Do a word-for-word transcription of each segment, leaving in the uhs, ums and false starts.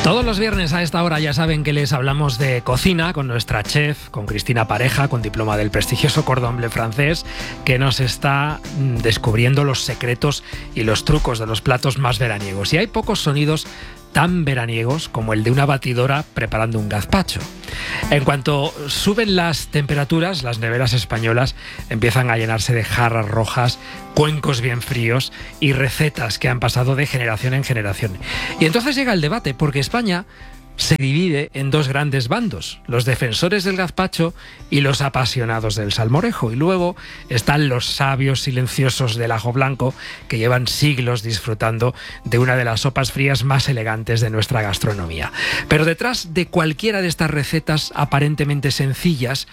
Todos los viernes a esta hora ya saben que les hablamos de cocina con nuestra chef, con Cristina Pareja, con diploma del prestigioso Cordon Bleu francés, que nos está descubriendo los secretos y los trucos de los platos más veraniegos. Y hay pocos sonidos tan veraniegos como el de una batidora preparando un gazpacho. En cuanto suben las temperaturas, las neveras españolas empiezan a llenarse de jarras rojas, cuencos bien fríos y recetas que han pasado de generación en generación. Y entonces llega el debate, porque España se divide en dos grandes bandos, los defensores del gazpacho y los apasionados del salmorejo. Y luego están los sabios silenciosos del ajo blanco, que llevan siglos disfrutando de una de las sopas frías más elegantes de nuestra gastronomía. Pero detrás de cualquiera de estas recetas aparentemente sencillas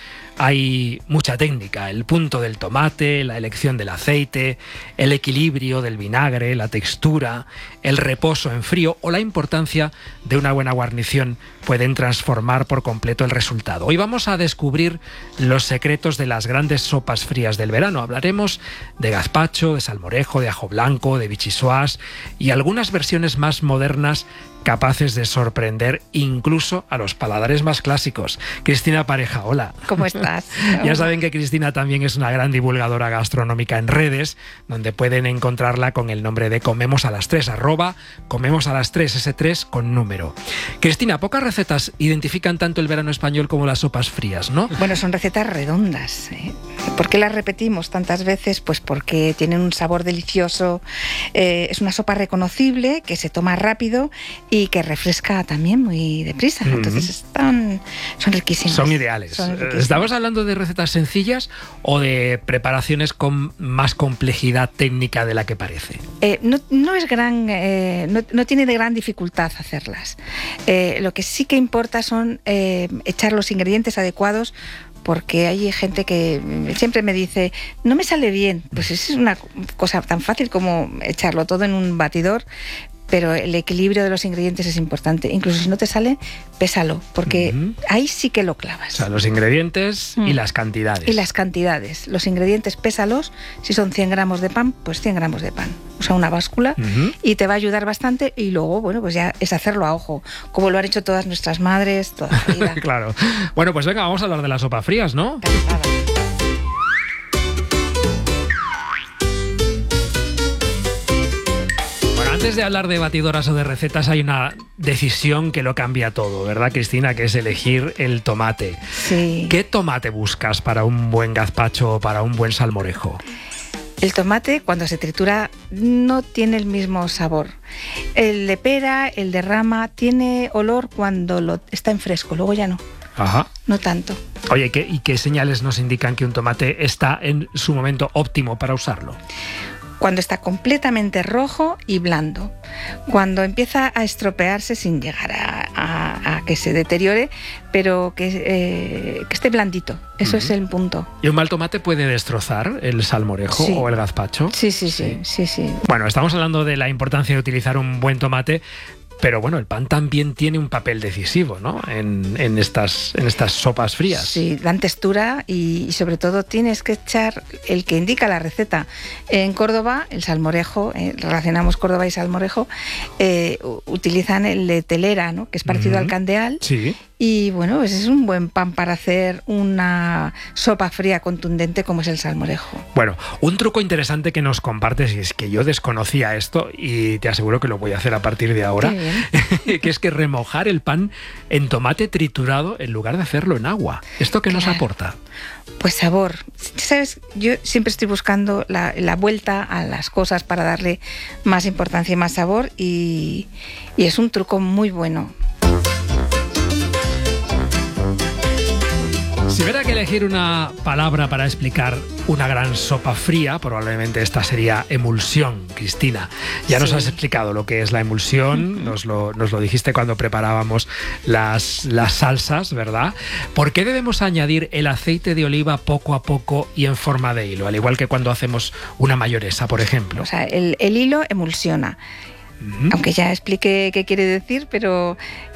hay mucha técnica: el punto del tomate, la elección del aceite, el equilibrio del vinagre, la textura, el reposo en frío o la importancia de una buena guarnición pueden transformar por completo el resultado. Hoy vamos a descubrir los secretos de las grandes sopas frías del verano. Hablaremos de gazpacho, de salmorejo, de ajo blanco, de vichyssoise y algunas versiones más modernas capaces de sorprender incluso a los paladares más clásicos. Cristina Pareja, hola. ¿Cómo estás? Ya saben que Cristina también es una gran divulgadora gastronómica en redes, donde pueden encontrarla con el nombre de Comemos a las tres, arroba Comemos a las tres, ese tres con número. Cristina, pocas recetas identifican tanto el verano español como las sopas frías, ¿no? Bueno, son recetas redondas, ¿eh? ¿Por qué las repetimos tantas veces? Pues porque tienen un sabor delicioso, eh, es una sopa reconocible, que se toma rápido y que refresca también muy deprisa. Mm-hmm. Entonces están, son riquísimas. Son ideales. Son riquísimas. ¿Estamos hablando de recetas sencillas o de preparaciones con más complejidad técnica de la que parece? Eh, no, no es gran, eh, no, no tiene de gran dificultad hacerlas. Eh, lo que sí que importa son eh, echar los ingredientes adecuados, porque hay gente que siempre me dice, no me sale bien. Pues es una cosa tan fácil como echarlo todo en un batidor, pero el equilibrio de los ingredientes es importante. Incluso si no te sale, pésalo, porque uh-huh. ahí sí que lo clavas. O sea, los ingredientes mm. y las cantidades. Y las cantidades. Los ingredientes, pésalos. Si son cien gramos de pan, pues cien gramos de pan. Usa una báscula uh-huh. y te va a ayudar bastante. Y luego, bueno, pues ya es hacerlo a ojo, como lo han hecho todas nuestras madres toda la vida. Claro. Bueno, pues venga, vamos a hablar de las sopas frías, ¿no? Cantada. Antes de hablar de batidoras o de recetas, hay una decisión que lo cambia todo, ¿verdad, Cristina? Que es elegir el tomate. Sí. ¿Qué tomate buscas para un buen gazpacho o para un buen salmorejo? El tomate, cuando se tritura, no tiene el mismo sabor. El de pera, el de rama, tiene olor cuando lo está en fresco, luego ya no. Ajá. No tanto. Oye, ¿qué, ¿y qué señales nos indican que un tomate está en su momento óptimo para usarlo? Cuando está completamente rojo y blando, cuando empieza a estropearse sin llegar a, a, a que se deteriore, pero que, eh, que esté blandito. Eso uh-huh. es el punto. ¿Y un mal tomate puede destrozar el salmorejo sí. o el gazpacho? Sí, sí, sí, sí, sí, sí. Bueno, estamos hablando de la importancia de utilizar un buen tomate, pero bueno, el pan también tiene un papel decisivo, ¿no? En, en, estas, en estas sopas frías. Sí, dan textura y, y sobre todo tienes que echar el que indica la receta. En Córdoba, el salmorejo, eh, relacionamos Córdoba y salmorejo, eh, utilizan el de telera, ¿no? Que es parecido uh-huh. al candeal. Sí. Y bueno, pues es un buen pan para hacer una sopa fría contundente como es el salmorejo. Bueno, un truco interesante que nos compartes, y es que yo desconocía esto y te aseguro que lo voy a hacer a partir de ahora, que es que remojar el pan en tomate triturado en lugar de hacerlo en agua. ¿Esto qué claro. nos aporta? Pues sabor. ¿Sabes? Yo siempre estoy buscando la, la vuelta a las cosas para darle más importancia y más sabor, y, y es un truco muy bueno. Si hubiera que elegir una palabra para explicar una gran sopa fría, probablemente esta sería emulsión, Cristina. Ya sí. nos has explicado lo que es la emulsión, uh-huh. nos, lo, nos lo dijiste cuando preparábamos las, las salsas, ¿verdad? ¿Por qué debemos añadir el aceite de oliva poco a poco y en forma de hilo, al igual que cuando hacemos una mayonesa, por ejemplo? O sea, el, el hilo emulsiona. Uh-huh. Aunque ya expliqué qué quiere decir, pero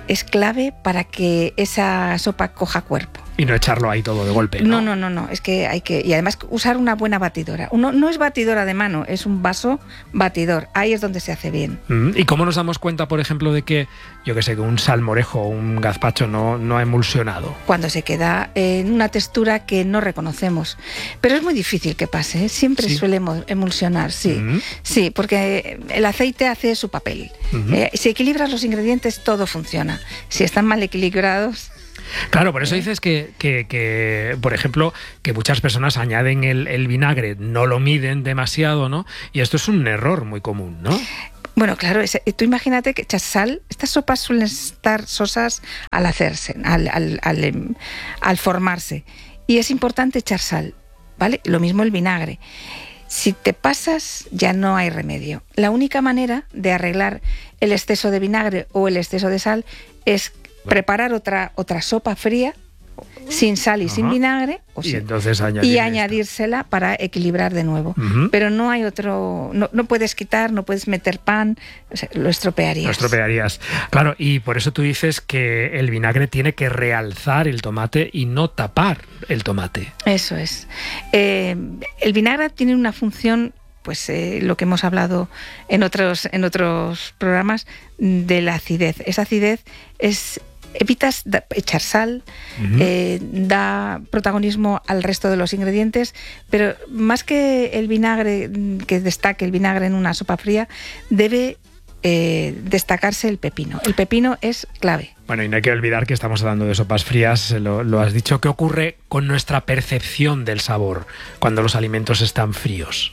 es clave para que esa sopa coja cuerpo. Y no echarlo ahí todo de golpe, ¿no? No, no, no, no, es que hay que... Y además usar una buena batidora. Uno, no es batidora de mano, es un vaso batidor. Ahí es donde se hace bien. Mm, ¿Y cómo nos damos cuenta, por ejemplo, de que, yo que sé, que un salmorejo o un gazpacho no, no ha emulsionado? Cuando se queda en una textura que no reconocemos. Pero es muy difícil que pase, ¿eh? Siempre ¿Sí? suele emulsionar, sí. Mm. Sí, porque el aceite hace su papel. Uh-huh. Eh, si equilibras los ingredientes, todo funciona. Si están mal equilibrados... Claro, por eso dices que, que, que, por ejemplo, que muchas personas añaden el, el vinagre, no lo miden demasiado, ¿no? Y esto es un error muy común, ¿no? Bueno, claro, es, tú imagínate que echas sal. Estas sopas suelen estar sosas al hacerse, al, al, al, al formarse. Y es importante echar sal, ¿vale? Lo mismo el vinagre. Si te pasas, ya no hay remedio. La única manera de arreglar el exceso de vinagre o el exceso de sal es preparar otra, otra sopa fría, sin sal y Ajá. sin vinagre, o y, sin, entonces y añadírsela esto. Para equilibrar de nuevo. Uh-huh. Pero no hay otro, no, no puedes quitar, no puedes meter pan, o sea, lo estropearías. Lo estropearías. Claro, y por eso tú dices que el vinagre tiene que realzar el tomate y no tapar el tomate. Eso es. Eh, el vinagre tiene una función... pues eh, lo que hemos hablado en otros, en otros programas, de la acidez. Esa acidez es... Evitas da, echar sal, uh-huh. eh, da protagonismo al resto de los ingredientes, pero más que el vinagre, que destaque el vinagre en una sopa fría, debe eh, destacarse el pepino. El pepino es clave. Bueno, y no hay que olvidar que estamos hablando de sopas frías, lo, lo has dicho. ¿Qué ocurre con nuestra percepción del sabor cuando los alimentos están fríos?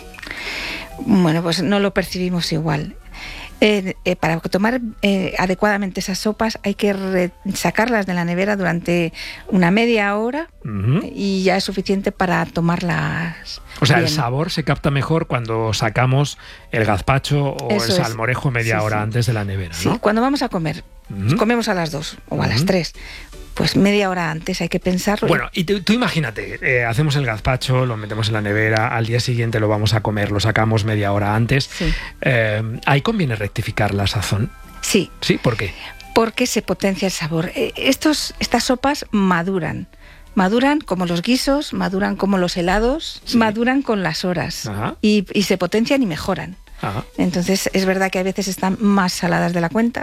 Bueno, pues no lo percibimos igual. Eh, eh, para tomar eh, adecuadamente esas sopas hay que re- sacarlas de la nevera durante una media hora uh-huh. y ya es suficiente para tomarlas. O sea, bien. El sabor se capta mejor cuando sacamos el gazpacho o Eso el salmorejo es. media sí, hora sí. antes de la nevera, ¿no? Sí, cuando vamos a comer, uh-huh. comemos a las dos o a uh-huh. las tres. Pues media hora antes hay que pensarlo. Bueno, y tú, tú imagínate, eh, hacemos el gazpacho, lo metemos en la nevera, al día siguiente lo vamos a comer, lo sacamos media hora antes. Sí. Eh, ¿Ahí conviene rectificar la sazón? Sí. ¿Sí? ¿Por qué? Porque se potencia el sabor. Eh, estos, estas sopas maduran. Maduran como los guisos, maduran como los helados, sí. maduran con las horas y, y se potencian y mejoran. Ajá. Entonces es verdad que a veces están más saladas de la cuenta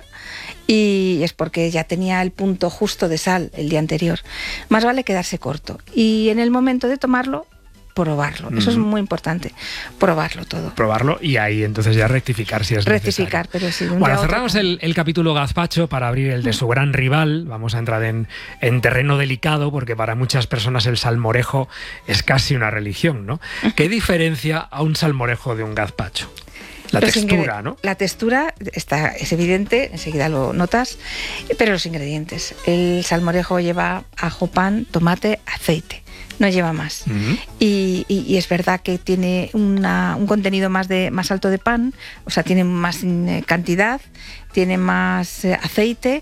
y es porque ya tenía el punto justo de sal el día anterior. Más vale quedarse corto y en el momento de tomarlo, probarlo. Mm. Eso es muy importante, probarlo todo. Probarlo y ahí entonces ya rectificar si es rectificar, necesario. Pero sí. Bueno, cerramos el, el capítulo gazpacho para abrir el de su gran rival. Vamos a entrar en, en terreno delicado porque para muchas personas el salmorejo es casi una religión, ¿no? ¿Qué diferencia a un salmorejo de un gazpacho? La los textura, ¿no? La textura está, es evidente, enseguida lo notas, pero los ingredientes. El salmorejo lleva ajo, pan, tomate, aceite. No lleva más. Uh-huh. y, y, y es verdad que tiene una, un contenido más, de, más alto de pan, o sea, tiene más eh, cantidad, tiene más eh, aceite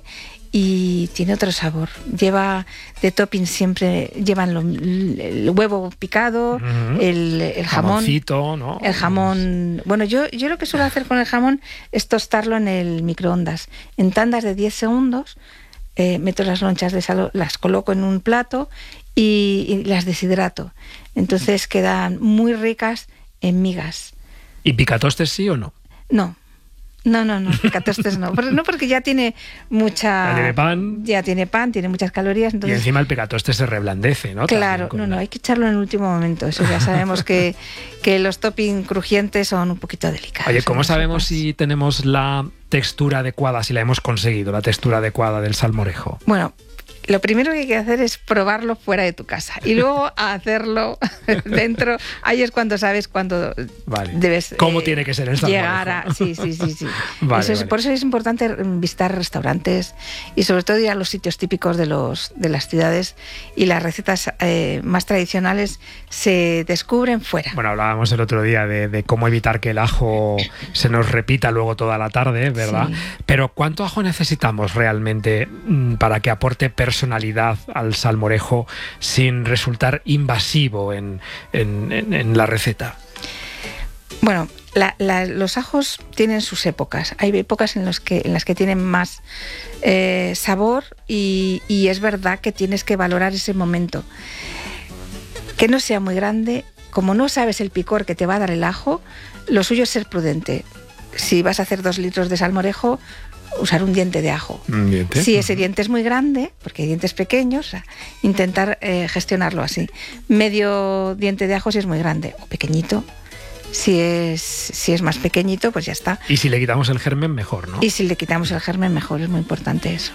y tiene otro sabor. Lleva de topping siempre, llevan lo, el huevo picado, uh-huh. el, el jamón. Jamoncito, ¿no? El jamón. Bueno, yo, yo lo que suelo hacer con el jamón es tostarlo en el microondas. En tandas de diez segundos, eh, meto las lonchas de sal, las coloco en un plato y, y las deshidrato. Entonces quedan muy ricas en migas. ¿Y picatostes sí o no? No. No, no, no, picatostes no. No, porque ya tiene mucha... Ya tiene pan. Ya tiene pan, tiene muchas calorías. Entonces... Y encima el picatoste se reblandece, ¿no? Claro, no, no, hay que echarlo en el último momento. Eso ya sabemos que, que los topping crujientes son un poquito delicados. Oye, ¿cómo sabemos si tenemos la textura adecuada, si la hemos conseguido, la textura adecuada del salmorejo? Bueno, lo primero que hay que hacer es probarlo fuera de tu casa y luego hacerlo dentro. Ahí es cuando sabes cuándo vale. debes cómo eh, tiene que ser el salmorejo. Llegar a sí, sí, sí, sí. Vale, eso es, vale. Por eso es importante visitar restaurantes y sobre todo ir a los sitios típicos de los de las ciudades y las recetas eh, más tradicionales se descubren fuera. Bueno, hablábamos el otro día de, de cómo evitar que el ajo se nos repita luego toda la tarde, ¿verdad? Sí. Pero ¿cuánto ajo necesitamos realmente para que aporte personalidad personalidad al salmorejo sin resultar invasivo en, en, en, en la receta? Bueno, la, la, los ajos tienen sus épocas. Hay épocas en, los que, en las que tienen más eh, sabor y, y es verdad que tienes que valorar ese momento. Que no sea muy grande. Como no sabes el picor que te va a dar el ajo, lo suyo es ser prudente. Si vas a hacer dos litros de salmorejo, usar un diente de ajo. ¿Un diente? Si ese diente es muy grande, porque hay dientes pequeños, o sea, intentar eh, gestionarlo así. Medio diente de ajo si es muy grande, o pequeñito. Si es, si es más pequeñito, pues ya está. Y si le quitamos el germen, mejor, ¿no? Y si le quitamos el germen, mejor. Es muy importante eso.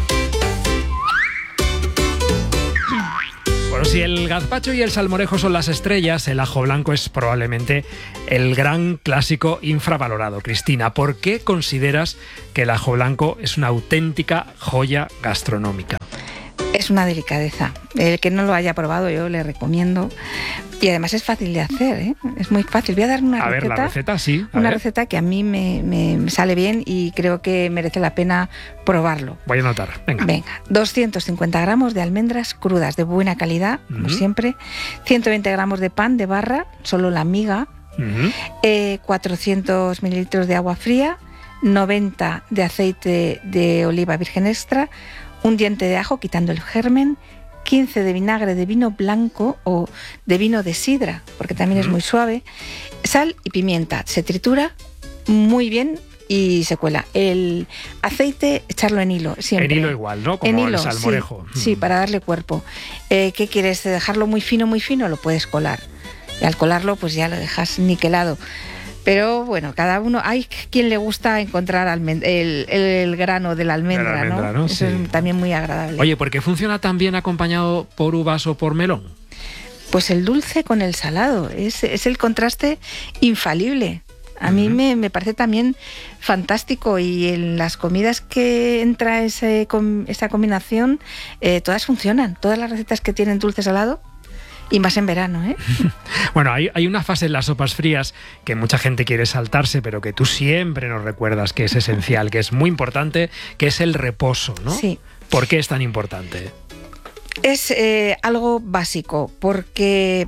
Bueno, si el gazpacho y el salmorejo son las estrellas, el ajo blanco es probablemente el gran clásico infravalorado. Cristina, ¿por qué consideras que el ajo blanco es una auténtica joya gastronómica? Es una delicadeza. El que no lo haya probado yo le recomiendo. Y además es fácil de hacer, ¿eh? Es muy fácil. Voy a dar una a receta. A ver, la receta, sí. A una ver. receta que a mí me, me sale bien y creo que merece la pena probarlo. Voy a anotar. Venga. Venga. doscientos cincuenta gramos de almendras crudas de buena calidad, uh-huh. como siempre. ciento veinte gramos de pan de barra, solo la miga. Uh-huh. eh, cuatrocientos mililitros de agua fría. noventa de aceite de oliva virgen extra. Un diente de ajo quitando el germen, quince de vinagre de vino blanco o de vino de sidra, porque también es muy suave, sal y pimienta. Se tritura muy bien y se cuela. El aceite, echarlo en hilo, siempre. En hilo igual, ¿no? Como en hilo, el salmorejo. Sí, sí, para darle cuerpo. Eh, ¿Qué quieres? ¿Dejarlo muy fino, muy fino? Lo puedes colar. Y al colarlo, pues ya lo dejas niquelado. Pero bueno, cada uno, hay quien le gusta encontrar almend- el, el, el grano de la almendra, de la almendra, ¿no? ¿no? Eso Sí. es también muy agradable. Oye, ¿por qué funciona tan bien acompañado por uvas o por melón? Pues el dulce con el salado, es, es el contraste infalible. A mí uh-huh. me, me parece también fantástico y en las comidas que entra ese, com, esa combinación, eh, todas funcionan. Todas las recetas que tienen dulce salado. Y más en verano, ¿eh? Bueno, hay, hay una fase en las sopas frías que mucha gente quiere saltarse, pero que tú siempre nos recuerdas que es esencial, que es muy importante, que es el reposo, ¿no? Sí. ¿Por qué es tan importante? Es eh, algo básico, porque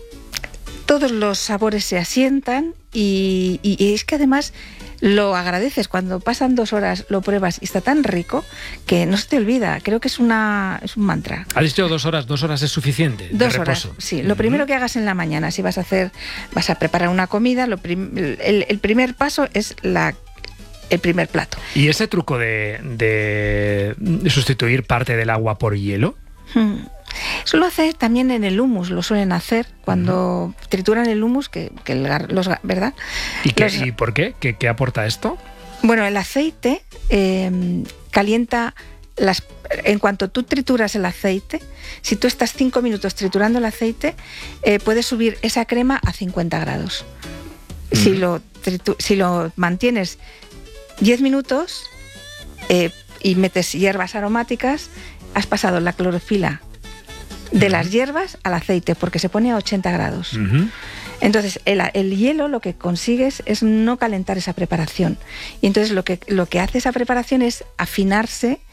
todos los sabores se asientan y, y, y es que además lo agradeces. Cuando pasan dos horas, lo pruebas y está tan rico que no se te olvida. Creo que es, una, es un mantra. ¿Has dicho dos horas? ¿Dos horas es suficiente? Dos de horas, reposo? sí. Lo primero que hagas en la mañana, si vas a hacer, vas a preparar una comida, lo prim, el, el primer paso es la el primer plato. ¿Y ese truco de, de, de sustituir parte del agua por hielo? Hmm. Eso lo hace también en el hummus, lo suelen hacer cuando uh-huh. trituran el hummus, que, que el, los, ¿verdad? ¿Y, qué, los, ¿Y por qué? qué? ¿Qué aporta esto? Bueno, el aceite eh, calienta las... En cuanto tú trituras el aceite, si tú estás cinco minutos triturando el aceite, eh, puedes subir esa crema a cincuenta grados. Uh-huh. Si, lo tritu- si lo mantienes diez minutos eh, y metes hierbas aromáticas, has pasado la clorofila de uh-huh. las hierbas al aceite, porque se pone a ochenta grados. Uh-huh. Entonces, el, el hielo lo que consigues es no calentar esa preparación. Y entonces lo que, lo que hace esa preparación es afinarse.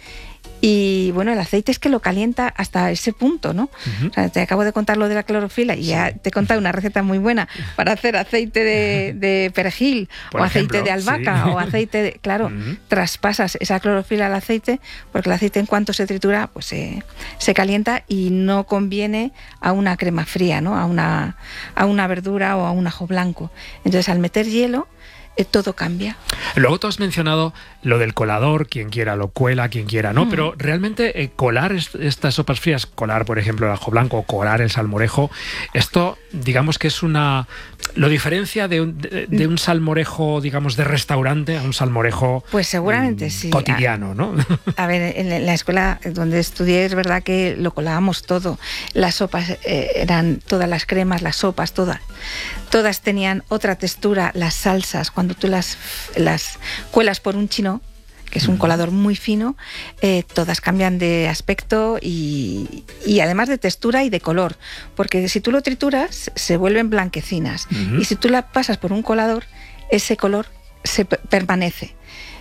Y bueno, el aceite es que lo calienta hasta ese punto, ¿no? Uh-huh. O sea, te acabo de contar lo de la clorofila y sí. ya te he contado una receta muy buena para hacer aceite de, de perejil Por o ejemplo, aceite de albahaca sí. o aceite de... Claro, uh-huh. traspasas esa clorofila al aceite porque el aceite en cuanto se tritura pues se, se calienta y no conviene a una crema fría, ¿no? A una, a una verdura o a un ajo blanco. Entonces, al meter hielo, eh, todo cambia. Luego tú has mencionado lo del colador, quien quiera lo cuela, quien quiera no, mm. pero realmente eh, colar est- estas sopas frías, colar por ejemplo el ajo blanco, colar el salmorejo, esto digamos que es una... ¿Lo diferencia de un, de, de un salmorejo, digamos, de restaurante a un salmorejo pues seguramente mmm, sí. cotidiano, ¿no? A ver, en la escuela donde estudié es verdad que lo colábamos todo. Las sopas eh, eran todas las cremas, las sopas, todas. Todas tenían otra textura, las salsas, cuando tú las, las cuelas por un chino, que es un colador muy fino, eh, todas cambian de aspecto y, y además de textura y de color, porque si tú lo trituras se vuelven blanquecinas uh-huh. y si tú la pasas por un colador, ese color se p- permanece.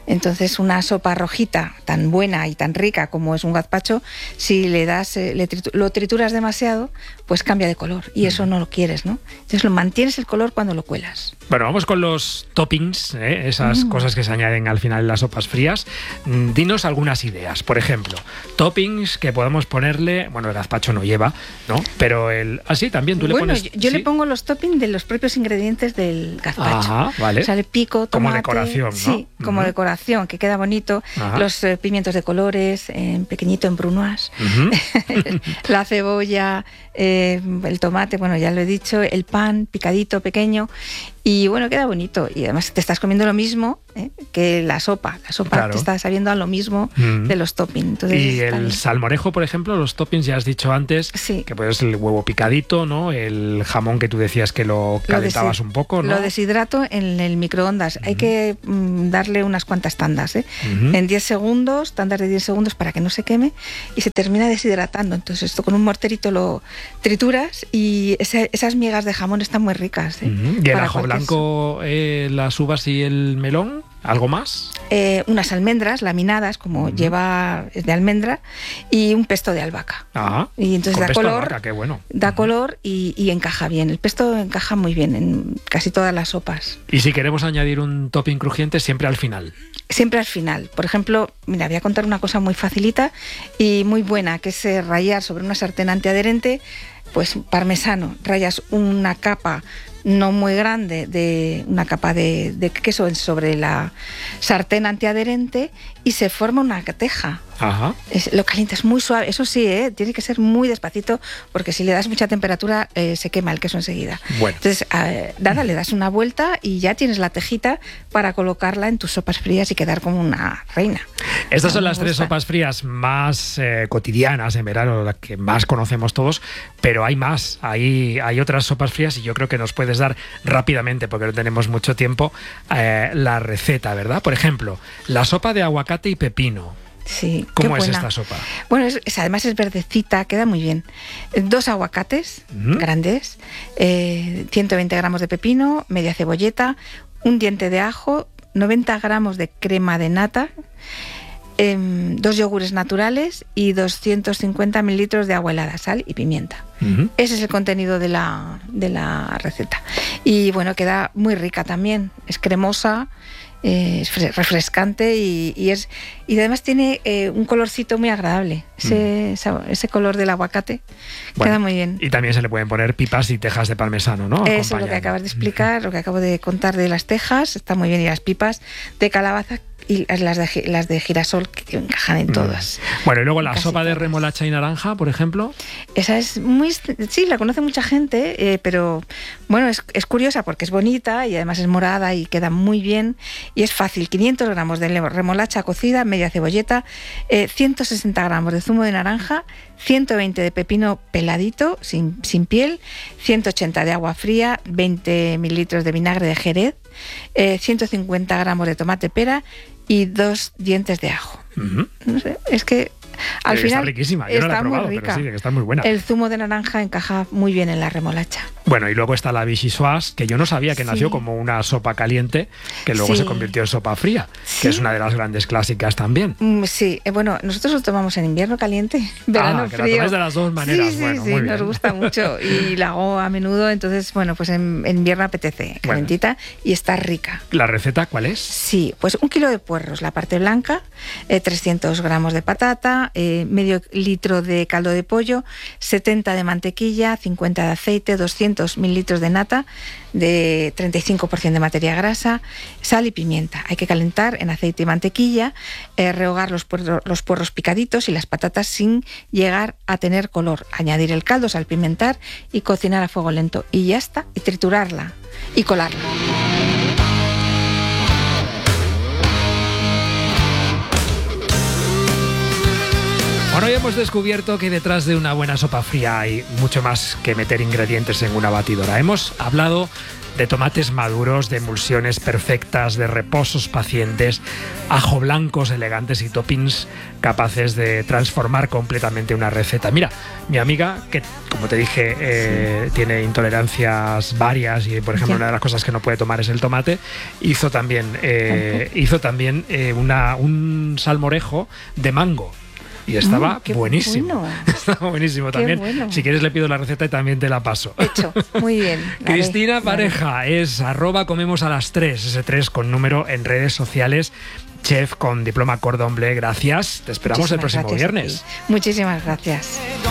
Entonces una sopa rojita tan buena y tan rica como es un gazpacho, si le das eh, le tritu- lo trituras demasiado, pues cambia de color y eso no lo quieres, ¿no? Entonces lo mantienes el color cuando lo cuelas. Bueno, vamos con los toppings, ¿eh? esas mm. cosas que se añaden al final en las sopas frías. Mm, dinos algunas ideas. Por ejemplo, toppings que podamos ponerle, bueno, el gazpacho no lleva, ¿no? Pero el así ah, también tú bueno, le pones. Yo, yo ¿sí? le pongo los toppings de los propios ingredientes del gazpacho. Ajá, vale. O sea, le pico tomate, como decoración, ¿no? Sí, como uh-huh. decoración, que queda bonito. Ajá. Los eh, pimientos de colores, en pequeñito, en brunoise. Uh-huh. La cebolla, eh, el tomate, bueno, ya lo he dicho, el pan picadito, pequeño. Y bueno, queda bonito. Y además te estás comiendo lo mismo ¿eh? que la sopa. La sopa claro. te está sabiendo a lo mismo mm. de los toppings. Entonces, y el bien. salmorejo, por ejemplo, los toppings, ya has dicho antes, sí. que puedes el huevo picadito, ¿no? El jamón que tú decías que lo calentabas lo un poco, ¿no? Lo deshidrato en el microondas. Mm. Hay que mm, darle unas cuantas tandas, ¿eh? Mm-hmm. En diez segundos, tandas de diez segundos para que no se queme y se termina deshidratando. Entonces esto con un morterito lo trituras y ese, esas migas de jamón están muy ricas. ¿eh? Mm-hmm. ¿Y el ajo blanco, eh, las uvas y el melón? ¿Algo más? Eh, unas almendras laminadas, como uh-huh. lleva de almendra, y un pesto de albahaca. Ajá. Y entonces Con da pesto color, de albahaca, qué bueno. Da uh-huh. color y, y encaja bien. El pesto encaja muy bien en casi todas las sopas. Y si queremos añadir un topping crujiente, siempre al final. Siempre al final. Por ejemplo, mira, voy a contar una cosa muy facilita y muy buena, que es eh, rallar sobre una sartén antiadherente, pues parmesano. Rayas una capa no muy grande, de una capa de, de queso sobre la sartén antiadherente y se forma una teja. Ajá. Es, lo calientas muy suave, eso sí, ¿eh? Tiene que ser muy despacito porque si le das mucha temperatura eh, se quema el queso enseguida. Bueno. Entonces, eh, nada, le das una vuelta y ya tienes la tejita para colocarla en tus sopas frías y quedar como una reina. Estas son las tres sopas frías más eh, cotidianas en verano, las que más conocemos todos, pero hay más, hay, hay otras sopas frías y yo creo que nos puedes dar rápidamente, porque no tenemos mucho tiempo, eh, la receta, ¿verdad? Por ejemplo, la sopa de aguacate y pepino. Sí, ¿Cómo qué es buena. esta sopa? Bueno, es, es, además es verdecita, queda muy bien. Dos aguacates uh-huh. grandes, eh, ciento veinte gramos de pepino, media cebolleta, un diente de ajo, noventa gramos de crema de nata, eh, dos yogures naturales y doscientos cincuenta mililitros de agua helada, sal y pimienta. Uh-huh. Ese es el contenido de la, de la receta. Y bueno, queda muy rica también, es cremosa, eh, es refrescante y, y es y además tiene eh, un colorcito muy agradable, ese, mm. ese, ese color del aguacate, bueno, queda muy bien. Y también se le pueden poner pipas y tejas de parmesano, ¿no? Eso es lo que acabas de explicar, lo que acabo de contar de las tejas, está muy bien, y las pipas de calabaza y las de, las de girasol que encajan en todas. Bueno, y luego la sopa de remolacha y naranja, por ejemplo. Esa es muy... Sí, la conoce mucha gente, eh, pero bueno, es, es curiosa porque es bonita y además es morada y queda muy bien y es fácil. quinientos gramos de remolacha cocida, media cebolleta, eh, ciento sesenta gramos de zumo de naranja, ciento veinte de pepino peladito, sin, sin piel, ciento ochenta de agua fría, veinte mililitros de vinagre de Jerez, eh, ciento cincuenta gramos de tomate pera y dos dientes de ajo. Uh-huh. No sé, es que al eh, final está riquísima, yo está no la he probado, muy rica. Pero sí, que está muy buena. El zumo de naranja encaja muy bien en la remolacha. Bueno, y luego está la vichyssoise, que yo no sabía que sí. nació como una sopa caliente, que luego sí. se convirtió en sopa fría, sí. que es una de las grandes clásicas también. Mm, sí, eh, bueno, nosotros lo tomamos en invierno caliente, verano ah, que frío. la tomáis de las dos maneras. Sí, sí, bueno, sí, muy nos bien. gusta mucho y la hago a menudo, entonces, bueno, pues en, en invierno apetece, calentita bueno. y está rica. ¿La receta cuál es? Sí, pues un kilo de puerros, la parte blanca, eh, trescientos gramos de patata, eh, medio litro de caldo de pollo, setenta de mantequilla, cincuenta de aceite, doscientos mililitros de nata, de treinta y cinco por ciento de materia grasa, sal y pimienta. Hay que calentar en aceite y mantequilla, eh, rehogar los puerros, los puerros picaditos y las patatas sin llegar a tener color. Añadir el caldo, salpimentar y cocinar a fuego lento. Y ya está, y triturarla y colarla. Bueno, hoy hemos descubierto que detrás de una buena sopa fría hay mucho más que meter ingredientes en una batidora. Hemos hablado de tomates maduros, de emulsiones perfectas, de reposos pacientes, ajo blancos elegantes y toppings capaces de transformar completamente una receta. Mira, mi amiga, que como te dije, eh, sí. tiene intolerancias varias y, por ejemplo, sí. una de las cosas que no puede tomar es el tomate, hizo también, eh, hizo también eh, una, un salmorejo de mango. Y estaba mm, buenísimo. Bueno. Estaba buenísimo qué también. Bueno. Si quieres le pido la receta y también te la paso. Hecho, muy bien. Cristina vale, Pareja vale. es arroba comemos a las tres, ese tres con número en redes sociales. Chef con diploma Cordon Bleu, gracias. Te esperamos Muchísimas el próximo viernes. Muchísimas gracias.